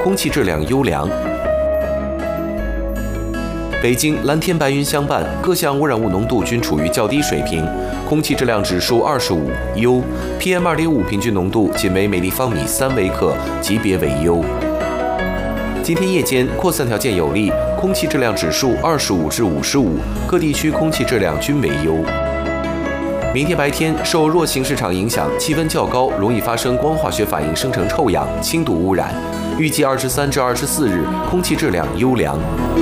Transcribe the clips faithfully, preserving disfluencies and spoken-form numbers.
空气质量优良。北京蓝天白云相伴，各项污染物浓度均处于较低水平，空气质量指数二十五优 ，P M 二点五 平均浓度仅为每立方米三微克，级别为优。今天夜间扩散条件有利，空气质量指数二十五至五十五，各地区空气质量均为优。明天白天受弱型市场影响，气温较高，容易发生光化学反应生成臭氧、轻度污染。预计二十三至二十四日空气质量优良。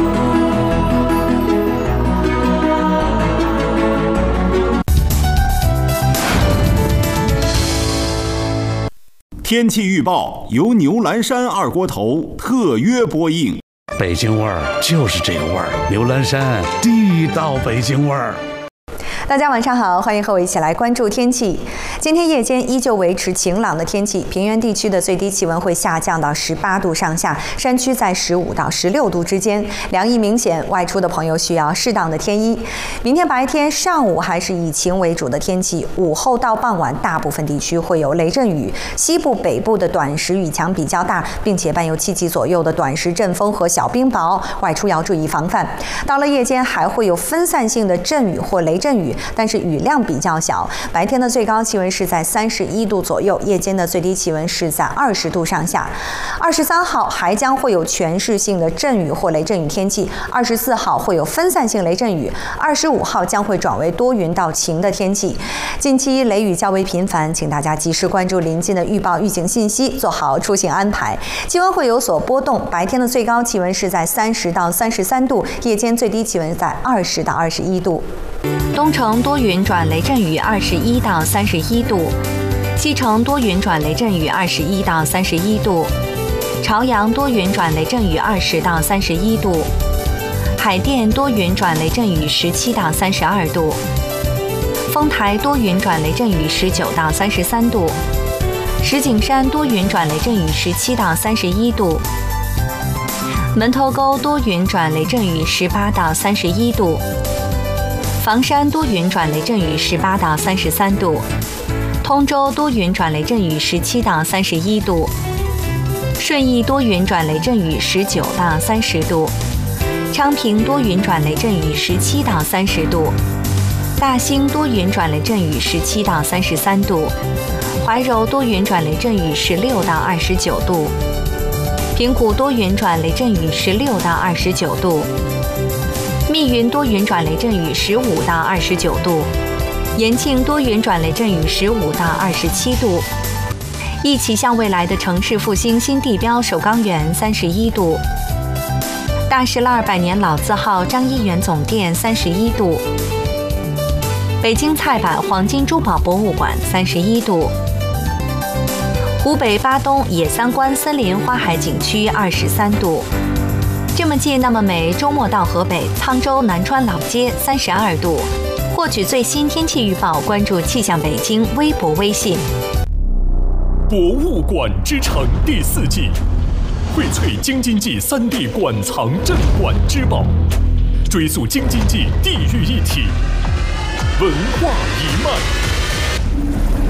天气预报由牛栏山二锅头特约播映。 北京味儿就是这个味儿，牛栏山地道北京味儿。 大家晚上好，欢迎和我一起来关注天气。今天夜间依旧维持晴朗的天气，平原地区的最低气温会下降到十八度上下，山区在十五到十六度之间，凉意明显，外出的朋友需要适当的添衣。明天白天上午还是以晴为主的天气，午后到傍晚大部分地区会有雷阵雨，西部、北部的短时雨强比较大，并且伴有七级左右的短时阵风和小冰雹，外出要注意防范。到了夜间还会有分散性的阵雨或雷阵雨，但是雨量比较小，白天的最高气温是在三十一度左右，夜间的最低气温是在二十度上下。二十三号还将会有全市性的阵雨或雷阵雨天气，二十四号会有分散性雷阵雨，二十五号将会转为多云到晴的天气。近期雷雨较为频繁，请大家及时关注临近的预报预警信息，做好出行安排。气温会有所波动，白天的最高气温是在三十到三十三度，夜间最低气温在二十到二十一度。 东城多云转雷阵雨，二十一到三十一度；西城多云转雷阵雨，二十一到三十一度；朝阳多云转雷阵雨，二十到三十一度；海淀多云转雷阵雨，十七到三十二度；丰台多云转雷阵雨，十九到三十三度；石景山多云转雷阵雨，十七到三十一度；门头沟多云转雷阵雨，十八到三十一度。房山多云转雷阵雨，十八到三十三度；通州多云转雷阵雨，十七到三十一度；顺义多云转雷阵雨，十九到三十度；昌平多云转雷阵雨，十七到三十度；大兴多云转雷阵雨，十七到三十三度；怀柔多云转雷阵雨，十六到二十九度；平谷多云转雷阵雨，十六到二十九度。密云多云转雷阵雨，十五到二十九度；延庆多云转雷阵雨，十五到二十七度；一起向未来的城市复兴新地标首钢园三十一度；大石栏百年老字号张一元总店三十一度；北京菜板黄金珠宝博物馆三十一度；湖北巴东野三关森林花海景区二十三度。这么近那么美，周末到河北沧州南川老街三十二度。获取最新天气预报，关注气象北京微博微信。 博物馆之城第四季，荟萃京津冀三地馆藏镇馆之宝，追溯京津冀地域一体文化一脉。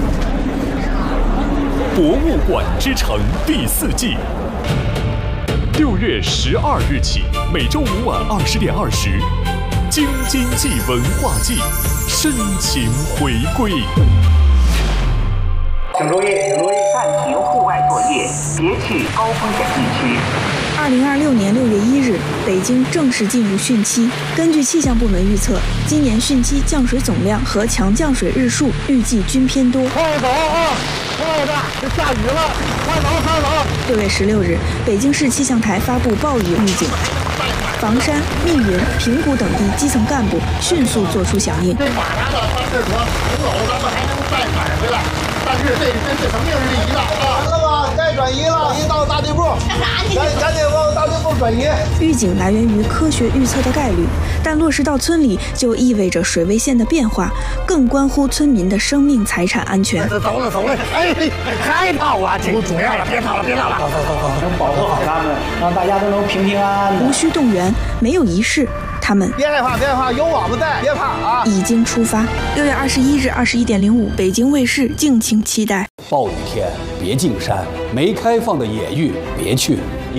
博物馆之城第四季。六月十二日起，每周五晚二十点二十，京津冀文化季深情回归。 请注意，请注意，暂停户外作业，别去高风险地区。 二零二六年六月一日，北京正式进入汛期。根据气象部门预测，今年汛期降水总量和强降水日数预计均偏多。 快走啊！快的，这下雨了，快走快走！ 六月十六日，北京市气象台发布暴雨预警，房山、密云、平谷等地基层干部迅速作出响应。 这马拿到他是说扶楼，咱们还能再买回来，但是这这这肯定是一的啊！完了吧，该转移了，移到大地部，干啥去？赶赶紧往大地部转移。 预警来源于科学预测的概率，但落实到村里就意味着水位线的变化，更关乎村民的生命财产安全。 走了走了，哎，还跑啊！这主要了，别跑了，别跑了，走走走走， 能保护好他们，让大家都能平平安安的。 无需动员，没有仪式。他们别害怕，别害怕，有我们在，别怕啊！ 已经出发。六月二十一日二十一点零五，北京卫视敬请期待。 暴雨天别进山，没开放的野域别去。